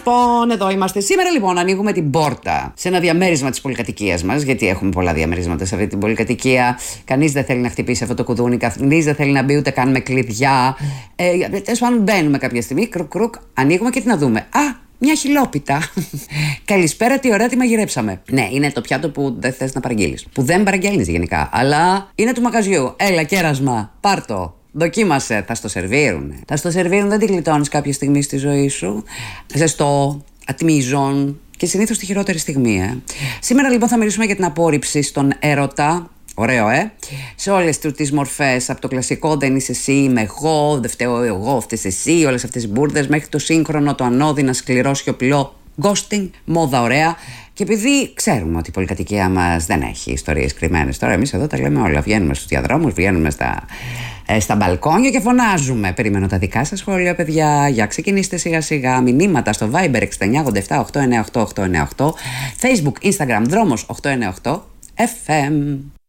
Λοιπόν, εδώ είμαστε. Σήμερα λοιπόν ανοίγουμε την πόρτα σε ένα διαμέρισμα της πολυκατοικίας μας, γιατί έχουμε πολλά διαμερίσματα σε αυτή την πολυκατοικία. Κανείς δεν θέλει να χτυπήσει αυτό το κουδούνι, κανείς δεν θέλει να μπει ούτε καν με κλειδιά. Τέλος πάντων, μπαίνουμε κάποια στιγμή, κρουκ, ανοίγουμε και τι να δούμε. Μια χιλόπιτα. Καλησπέρα, τι ωραία, τι μαγειρέψαμε. Ναι, είναι το πιάτο που δεν θες να παραγγείλεις. Που δεν παραγγέλνεις γενικά, αλλά είναι του μαγαζιού. Έλα, κέρασμα, πάρτο. Δοκίμασε, θα στο σερβίρουν. Θα στο σερβίρουν, δεν τη γλιτώνεις κάποια στιγμή στη ζωή σου. Ζεστό, ατμίζον και συνήθως τη χειρότερη στιγμή. Σήμερα λοιπόν θα μιλήσουμε για την απόρριψη στον έρωτα. Ωραίο, σε όλες τις μορφές, από το κλασικό δεν είσαι εσύ, είμαι εγώ, δεν φταίω εγώ, φταίς εσύ, όλες αυτές οι μπουρδες, μέχρι το σύγχρονο, το ανώδυνα, σκληρό, σιωπηλό, ghosting, μόδα ωραία. Και επειδή ξέρουμε ότι η πολυκατοικία μας δεν έχει ιστορίες κρυμμένες, τώρα εμείς εδώ τα λέμε όλα. Βγαίνουμε στους διαδρόμους, βγαίνουμε στα μπαλκόνια και φωνάζουμε. Περιμένω τα δικά σας σχόλια, παιδιά. Για ξεκινήστε σιγά σιγά. Μηνύματα στο Viber 6987 898 898, Facebook, Instagram, Δρόμος 898 FM.